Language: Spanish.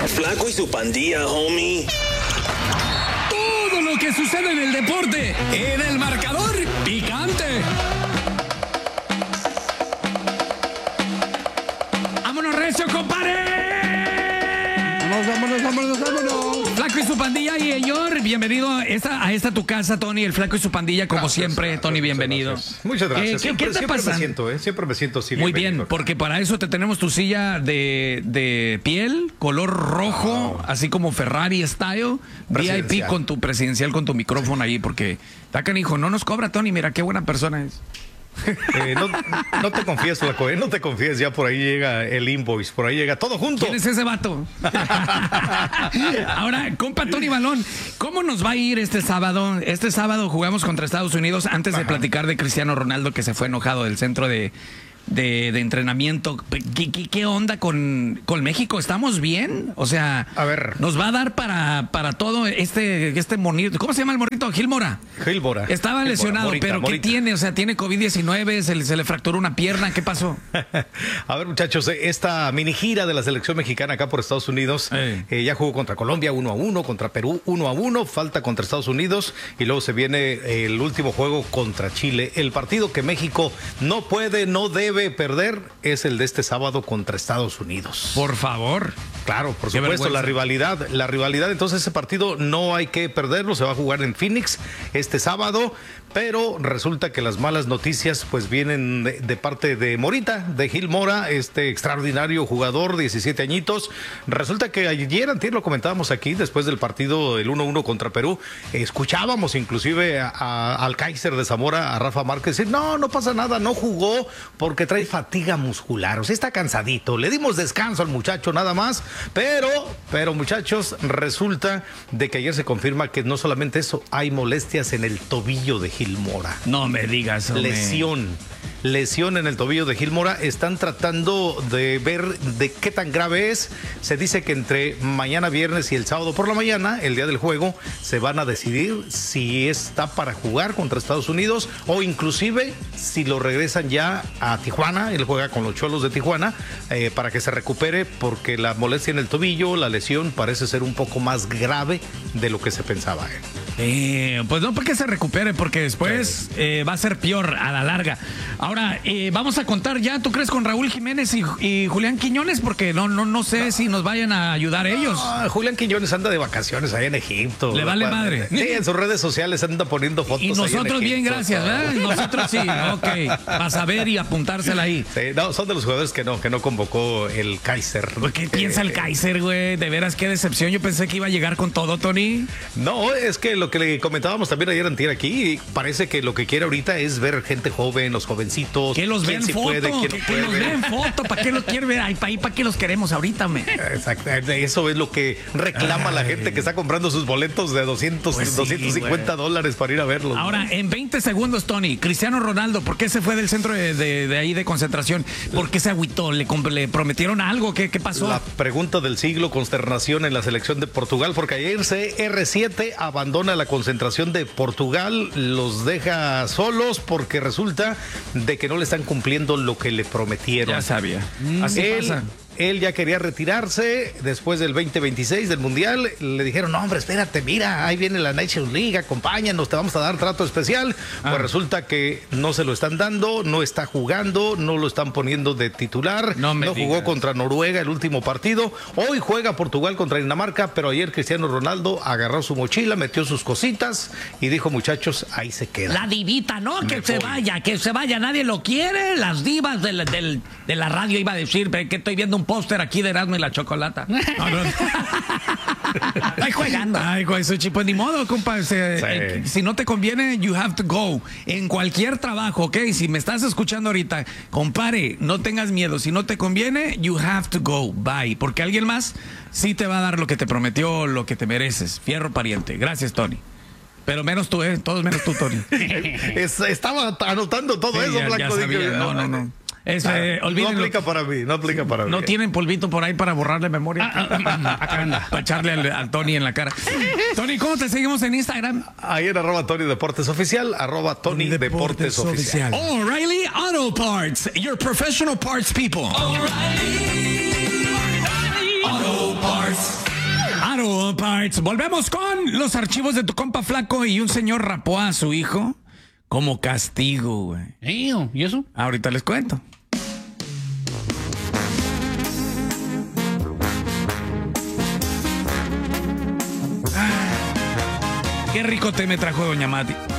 Flaco y su pandilla, homie. Todo lo que sucede en el deporte, en el marcador picante. ¡Vámonos, recio, compadre! ¡Vámonos! Flaco y su pandilla, y señor, bienvenido a esta tu casa, Tony, el Flaco y su pandilla, como siempre. Tony, bienvenido. Muchas gracias. ¿Qué te pasa? Siempre me siento así. Muy bien, porque para eso te tenemos tu silla de piel, color rojo, así como Ferrari style, VIP con tu presidencial, con tu micrófono ahí, porque está canijo, no nos cobra, Tony, mira qué buena persona es. No te confíes, Flaco, no te confíes, ya por ahí llega el invoice, por ahí llega todo junto. ¿Quién es ese vato? Ahora, compa Tony Balón, ¿cómo nos va a ir este sábado? Este sábado jugamos contra Estados Unidos, antes de platicar de Cristiano Ronaldo, que se fue enojado del centro de entrenamiento. ¿Qué onda con México? ¿Estamos bien? O sea, a ver, nos va a dar para todo este monito. ¿Cómo se llama el morrito? Gil Mora. Estaba lesionado, pero ¿qué tiene? O sea, tiene COVID-19, se le fracturó una pierna. ¿Qué pasó? A ver, muchachos, esta mini gira de la selección mexicana acá por Estados Unidos, ya jugó contra Colombia 1-1, contra Perú 1-1, falta contra Estados Unidos y luego se viene el último juego contra Chile. El partido que México no puede, no debe perder es el de este sábado contra Estados Unidos. Por favor. Claro, por supuesto, la rivalidad, entonces ese partido no hay que perderlo, se va a jugar en Phoenix este sábado, pero resulta que las malas noticias pues vienen de parte de Morita, de Gil Mora, este extraordinario jugador, 17 añitos. Resulta que antier lo comentábamos aquí, después del partido, el 1-1 contra Perú, escuchábamos inclusive al Kaiser de Zamora, a Rafa Márquez, decir, no pasa nada, no jugó porque trae fatiga muscular, o sea, está cansadito, le dimos descanso al muchacho nada más, pero muchachos, resulta de que ayer se confirma que no solamente eso, hay molestias en el tobillo de Gil Mora. No me digas, hombre. Lesión en el tobillo de Gil Mora. Están tratando de ver de qué tan grave es. Se dice que entre mañana viernes y el sábado por la mañana, el día del juego, se van a decidir si está para jugar contra Estados Unidos o inclusive si lo regresan ya a Tijuana. Él juega con los Cholos de Tijuana para que se recupere, porque la molestia en el tobillo, la lesión parece ser un poco más grave de lo que se pensaba. Pues no porque se recupere, porque después va a ser peor a la larga. Ahora, vamos a contar ya, ¿tú crees con Raúl Jiménez y Julián Quiñones? Porque no sé si nos vayan a ayudar ellos. Julián Quiñones anda de vacaciones allá en Egipto. Le vale madre. Sí, en sus redes sociales anda poniendo fotos. Y nosotros bien, gracias, ¿verdad? Nosotros sí, ok. Vas a ver y apuntársela ahí. Sí, no, son de los jugadores que no convocó el Kaiser. ¿Qué piensa el Kaiser, güey? De veras, qué decepción. Yo pensé que iba a llegar con todo, Tony. No, es que lo que le comentábamos también ayer antier aquí, parece que lo que quiere ahorita es ver gente joven, los jovencitos. Que los ven foto, que los ven foto. ¿Para qué los quiere ver? ¿Para qué los queremos ahorita, me? Exacto, eso es lo que reclama la gente que está comprando sus boletos de 200, pues sí, $250 para ir a verlos. Ahora, en 20 segundos, Tony, Cristiano Ronaldo, ¿por qué se fue del centro de ahí de concentración? ¿Por qué se agüitó? ¿Le prometieron algo? ¿Qué pasó? La pregunta del siglo, consternación en la selección de Portugal, porque ayer CR7 abandona la concentración de Portugal, los deja solos porque resulta de que no le están cumpliendo lo que le prometieron. Ya sabía. Así pasa. Él ya quería retirarse después del 2026 del Mundial. Le dijeron, no, hombre, espérate, mira, ahí viene la Nations League, acompáñanos, te vamos a dar trato especial. Pues resulta que no se lo están dando, no está jugando, no lo están poniendo de titular. No jugó contra Noruega el último partido. Hoy juega Portugal contra Dinamarca, pero ayer Cristiano Ronaldo agarró su mochila, metió sus cositas y dijo, muchachos, ahí se queda. La divita, ¿no? Que se vaya, nadie lo quiere. Las divas de la radio, iba a decir, que estoy viendo un póster aquí de Erasmo y la Chocolata. Ay, jugando. Ay, Suchi, pues ni modo, compa. Si no te conviene, you have to go. En cualquier trabajo, ¿ok? Si me estás escuchando ahorita, compare, no tengas miedo. Si no te conviene, you have to go. Bye. Porque alguien más sí te va a dar lo que te prometió, lo que te mereces. Fierro pariente. Gracias, Tony. Pero menos tú, todos menos tú, Tony. Estaba anotando todo eso, Blanco. No. No aplica para mí. No tienen polvito por ahí para borrarle memoria. Para echarle al Tony en la cara. Tony, ¿cómo te seguimos en Instagram? Ahí en @Tony Deportes Oficial, @Tony Deportes Oficial. O'Reilly Auto Parts, your professional parts people. O'Reilly Auto Parts. Parts. Volvemos con los archivos de tu compa Flaco y un señor rapó a su hijo como castigo, güey. ¿Y eso? Ahorita les cuento. Qué rico té me trajo doña Mati.